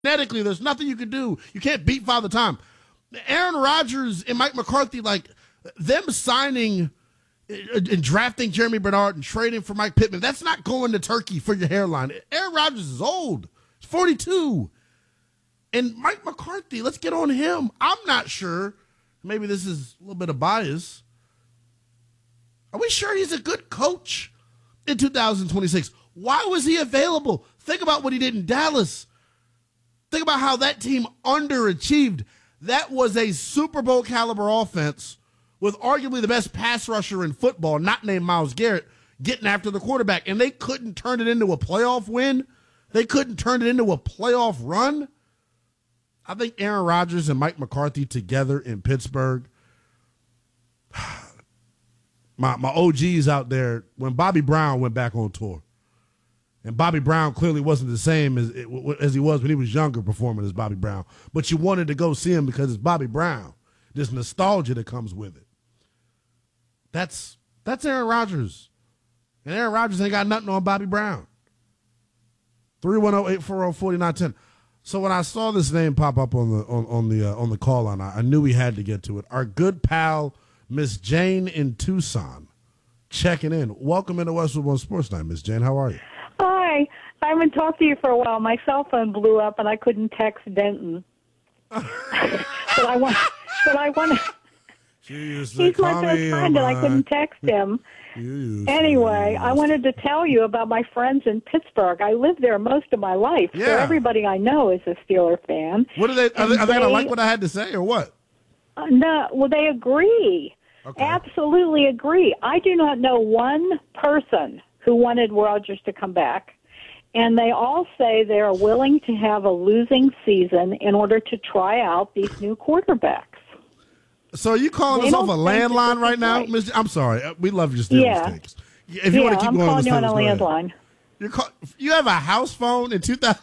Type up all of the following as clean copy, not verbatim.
Genetically, there's nothing you can do. You can't beat Father Time. Aaron Rodgers and Mike McCarthy, like them signing and drafting Jeremy Bernard and trading for Mike Pittman, that's not going to Turkey for your hairline. Aaron Rodgers is old. He's 42. And Mike McCarthy, let's get on him. I'm not sure. Maybe this is a little bit of bias. Are we sure he's a good coach in 2026? Why was he available? Think about what he did in Dallas. Think about how that team underachieved. That was a Super Bowl caliber offense with arguably the best pass rusher in football, not named Myles Garrett, getting after the quarterback. And they couldn't turn it into a playoff win. They couldn't turn it into a playoff run. I think Aaron Rodgers and Mike McCarthy together in Pittsburgh. My OGs out there, when Bobby Brown went back on tour, and Bobby Brown clearly wasn't the same as he was when he was younger performing as Bobby Brown, but you wanted to go see him because it's Bobby Brown. This nostalgia that comes with it. That's Aaron Rodgers. And Aaron Rodgers ain't got nothing on Bobby Brown. 310-840-4910. So when I saw this name pop up on the call line, I knew we had to get to it. Our good pal, Miss Jane in Tucson, checking in. Welcome into Westwood One Sports Night, Miss Jane. How are you? Hi. I haven't talked to you for a while. My cell phone blew up and I couldn't text Denton. but I want. He's my best friend, and I couldn't text him. Anyway, I wanted to tell you about my friends in Pittsburgh. I lived there most of my life, so everybody I know is a Steeler fan. What are they? Are they going to like what I had to say, or what? No, well, they agree. Okay. Absolutely agree. I do not know one person who wanted Rodgers to come back, and they all say they are willing to have a losing season in order to try out these new quarterbacks. So are you calling us off a landline right now? Right. I'm sorry. We love your Steelers takes. If you want to keep I'm going calling you on a landline. You have a house phone in 2000?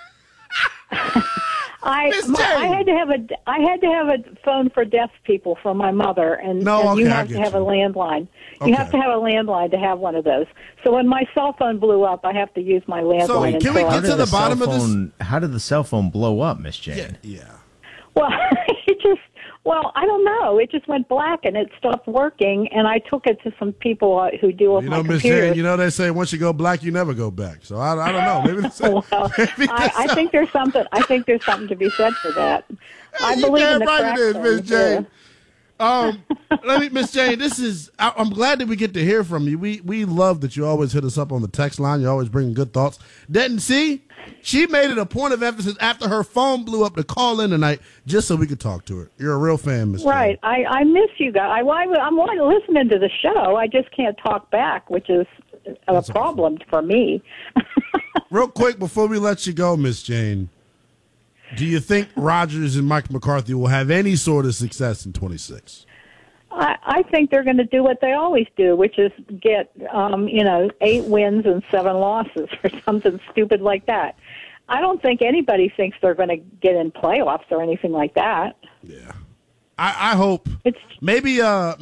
I had to have a phone for deaf people for my mother, and you have to have a landline. Okay. You have to have a landline to have one of those. So when my cell phone blew up, I have to use my landline. So can we get to the bottom of this? How did the cell phone blow up, Miss Jane? Yeah. Well, I don't know. It just went black and it stopped working, and I took it to some people who deal with my computers. Miss Jane, they say once you go black, you never go back. So I don't know. Maybe I think there's something. I think there's something to be said for that. I believe in the crack thing, Miss Jane. Miss Jane, I'm glad that we get to hear from you. We love that you always hit us up on the text line. You always bring good thoughts. Denton, see, she made it a point of emphasis after her phone blew up to call in tonight just so we could talk to her. You're a real fan, Miss Right. Jane. I miss you guys. I'm listening to the show. I just can't talk back, which is a problem for me. Real quick before we let you go, Miss Jane, do you think Rodgers and Mike McCarthy will have any sort of success in 26? I think they're going to do what they always do, which is get 8 wins and 7 losses or something stupid like that. I don't think anybody thinks they're going to get in playoffs or anything like that. Yeah, I hope maybe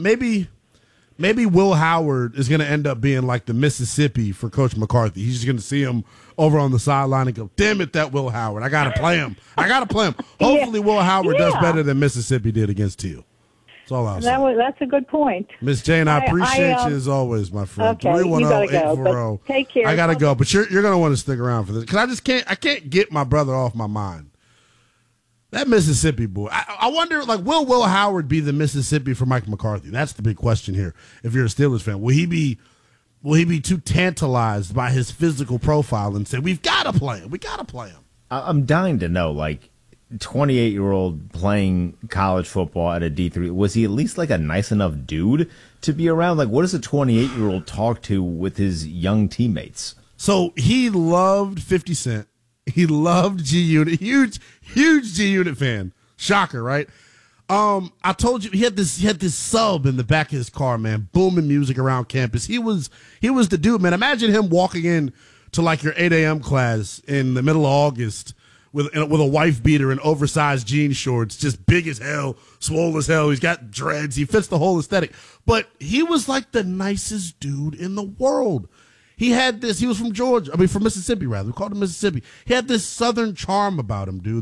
Will Howard is going to end up being like the Mississippi for Coach McCarthy. He's just going to see him over on the sideline and go, "Damn it, that Will Howard! I got to play him. Hopefully, Will Howard does better than Mississippi did against Teal. That's all I'll say. That's a good point. Miss Jane, I appreciate you as always, my friend. Okay, 310-840. Take care. I gotta go, but you're gonna want to stick around for this because I can't get my brother off my mind. That Mississippi boy. I wonder, will Howard be the Mississippi for Mike McCarthy? That's the big question here. If you're a Steelers fan, will he be too tantalized by his physical profile and say, "We've got to play him. We got to play him"? I'm dying to know, 28-year-old playing college football at a D3, was he at least a nice enough dude to be around? What does a 28-year-old talk to with his young teammates? So he loved 50 Cent. He loved G-Unit. Huge G-Unit fan. Shocker, right? I told you he had this sub in the back of his car, man, booming music around campus. He was the dude, man. Imagine him walking in to your 8 a.m. class in the middle of August with a wife beater and oversized jean shorts, just big as hell, swole as hell. He's got dreads. He fits the whole aesthetic. But he was the nicest dude in the world. he had this. He was from Georgia. I mean, from Mississippi, rather. We called him Mississippi. He had this Southern charm about him, dude.